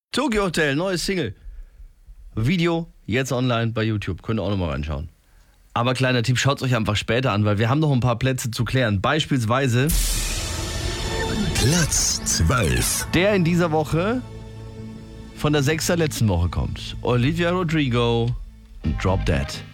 Tokyo Hotel, neues Single. Video, jetzt online bei YouTube. Könnt ihr auch nochmal reinschauen. Aber kleiner Tipp, schaut es euch einfach später an, weil wir haben noch ein paar Plätze zu klären. Beispielsweise Platz 12. der in dieser Woche von der 6. letzten Woche kommt. Olivia Rodrigo und Drop Dead.